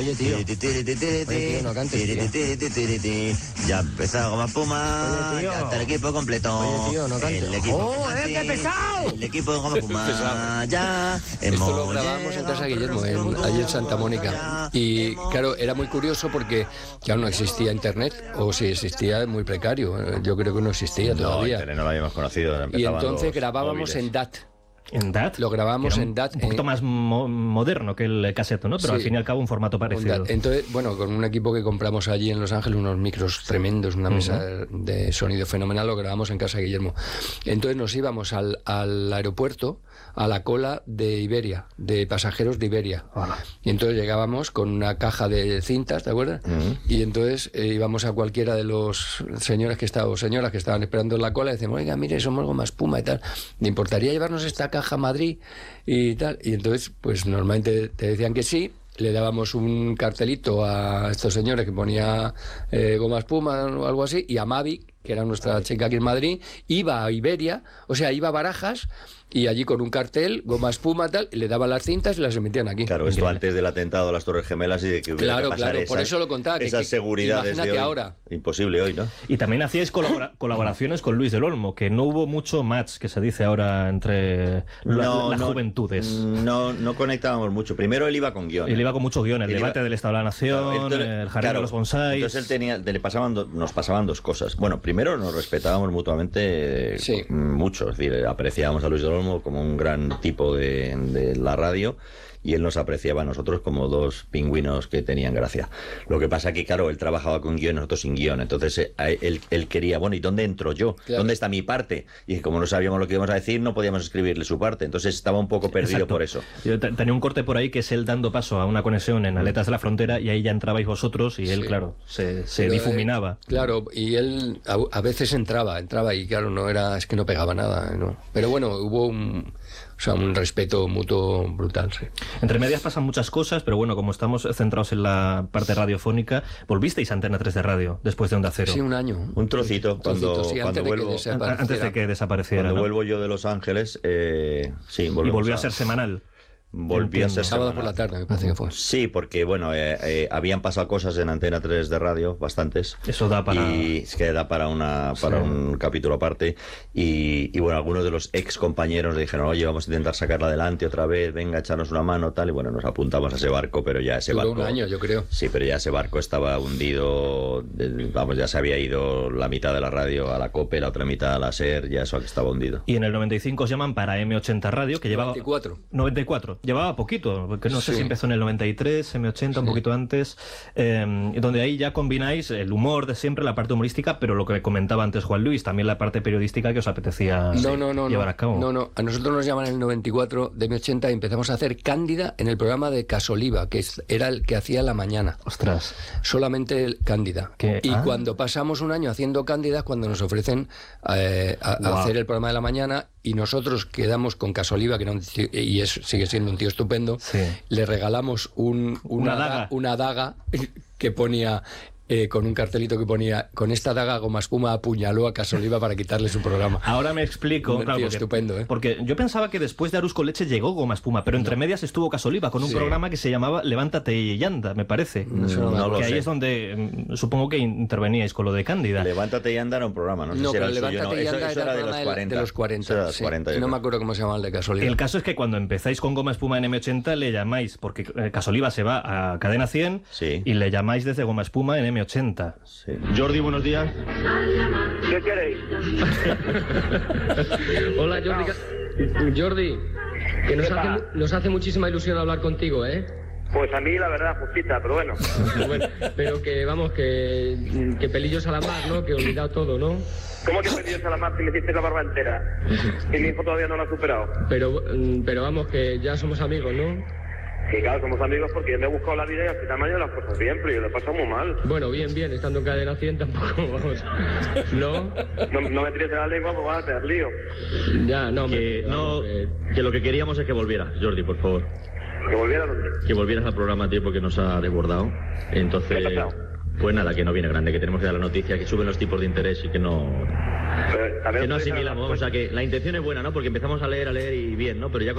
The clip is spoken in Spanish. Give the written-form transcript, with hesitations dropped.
Oye, tío. Oye, tío, no cantes, tío. Ya empezó Goma Espuma. Oye, tío. Ya está el equipo completo. Oye, tío, no cantes. El equipo ¡Oh, qué pesado! El equipo de Goma Espuma. Ya. Esto lo grabamos en casa Guillermo, allí en Santa Mónica. Y claro, era muy curioso porque ya no existía internet, o si existía, muy precario. Yo creo que no existía todavía. No lo habíamos conocido. Y entonces grabábamos en DAT. ¿En DAT? Lo grabamos en DAT. Un poquito más moderno que el caseto, ¿no? Pero Sí. al fin y al cabo un formato parecido. Entonces, bueno, con un equipo que compramos allí en Los Ángeles, unos micros tremendos, una mesa de sonido fenomenal, lo grabamos en casa Guillermo. Entonces nos íbamos al aeropuerto, a la cola de Iberia, de pasajeros de Iberia. Hola. Y entonces llegábamos con una caja de cintas, ¿te acuerdas? Y entonces íbamos a cualquiera de los señores que estaban, o señoras que estaban esperando en la cola y decíamos, oiga, mire, somos Goma Espuma y tal. ¿Le importaría llevarnos esta caja a Madrid y tal? Y entonces, pues normalmente te decían que sí. Le dábamos un cartelito a estos señores que ponía Goma Espuma o algo así, y a Mavi, que era nuestra chica aquí en Madrid, iba a Iberia, o sea, iba a Barajas, y allí con un cartel, Goma Espuma, tal, y le daban las cintas y las emitían aquí. Claro, esto antes del atentado a las Torres Gemelas y de que hubiera que pasar por eso lo contaba. esas seguridades imagínate de hoy. ahora. Imposible hoy, ¿no? Y también hacíais colaboraciones con Luis del Olmo, que no hubo mucho match, que se dice ahora, entre las juventudes. No conectábamos mucho. Primero él iba con guión. Él iba con mucho guión, el debate del Estado de la Nación, el jardín de los bonsáis. Entonces él nos pasaban dos cosas. Bueno, primero nos respetábamos mutuamente mucho. Es decir, apreciábamos a Luis del Olmo como un gran tipo de la radio, y él nos apreciaba a nosotros como dos pingüinos que tenían gracia. Lo que pasa que, claro, él trabajaba con guión, nosotros sin guión. Entonces él quería, bueno, ¿y dónde entro yo? Claro. ¿Dónde está mi parte? Y como no sabíamos lo que íbamos a decir, no podíamos escribirle su parte. Entonces estaba un poco perdido. Exacto. Por eso. Yo tenía un corte por ahí que es él dando paso a una conexión en Aletas de la Frontera, y ahí ya entrabais vosotros, y él, Sí. claro, se Pero, difuminaba. Claro, y él a veces entraba y claro, es que no pegaba nada, ¿no? Pero bueno, hubo un respeto mutuo brutal, sí. Entre medias pasan muchas cosas, pero bueno, como estamos centrados en la parte radiofónica, volvisteis a Antena 3 de radio después de Onda Cero. Sí, un año. Un trocito. Sí, Cuando vuelvo, Antes de que desapareciera. cuando ¿no? vuelvo yo de Los Ángeles, sí, Y volvió a ser semanal. Volví a ser sábado semanal. por la tarde, me parece que fue. Sí, porque bueno, habían pasado cosas en Antena 3 de radio, bastantes. Eso da para... Y es que da para un capítulo aparte. Y bueno, algunos de los ex compañeros le dijeron, oye, vamos a intentar sacarla adelante otra vez, venga, echarnos una mano, tal. Y bueno, nos apuntamos a ese barco, pero ya ese Duró barco... un año, yo creo. Sí, pero ya ese barco estaba hundido, vamos, ya se había ido la mitad de la radio a la COPE, la otra mitad a la SER, ya eso estaba hundido. Y en el 95 os llaman para M80 Radio, que llevaba... 94. Llevaba poquito, porque no sé Sí. si empezó en el 93, M80, un poquito antes, donde ahí ya combináis el humor de siempre, la parte humorística, pero lo que comentaba antes Juan Luis, también la parte periodística que os apetecía llevar a cabo. No, a nosotros nos llaman en el 94 de M80 y empezamos a hacer Cándida en el programa de Casoliva, que era el que hacía la mañana. Ostras. Solamente el Cándida. Y cuando pasamos un año haciendo Cándida, cuando nos ofrecen a hacer el programa de la mañana, y nosotros quedamos con Casoliva, que era sigue siendo un tío estupendo, Sí. le regalamos una daga que ponía... con un cartelito que ponía, con esta daga Goma Espuma apuñaló a Casoliva para quitarle su programa. Ahora me explico. Un Claro, tío porque, estupendo, ¿eh? Porque yo pensaba que después de Arús con leche llegó Goma Espuma, pero entre medias estuvo Casoliva con un programa que se llamaba Levántate y anda, me parece. Eso no lo que ahí sé. es donde supongo que interveníais con lo de Cándida. Levántate y anda era un programa, no sé No, si era pero el suyo, Levántate y anda eso era era el de los programa 40. de los 40. Eso era de los Sí. 40, yo No me creo. acuerdo cómo se llamaba el de Casoliva. El caso es que cuando empezáis con Goma Espuma en M80 le llamáis, porque Casoliva se va a Cadena 100 Sí. y le llamáis desde Goma Espuma en M80. Sí. Jordi, buenos días. ¿Qué queréis? Hola Jordi, que nos hace muchísima ilusión hablar contigo, ¿eh? Pues a mí la verdad, justita, pero bueno. Bueno, pero que vamos, que pelillos a la mar, ¿no? Que he olvidado todo, ¿no? ¿Cómo que pedías a la mar si le hiciste la barba entera? Y mi hijo todavía no lo ha superado. Pero vamos, que ya somos amigos, ¿no? Sí, claro, somos amigos porque yo me he buscado la vida y al final me han ido las cosas bien, pero yo lo he pasado muy mal. Bueno, bien, estando en Cadena 100 tampoco, vamos. ¿No? No me tires de la lengua, pues vas a tener lío. Ya, no, Que lo que queríamos es que volvieras, Jordi, por favor. Que volviera donde. Que volvieras al programa, tío, porque nos ha desbordado. Entonces, ¿Qué ha pasado? pues nada, que no viene grande, que tenemos que dar la noticia, que suben los tipos de interés y que no Pero, también asimilamos. utilizan las O sea, que la intención es buena, ¿no? Porque empezamos a leer y bien, ¿no? Pero ya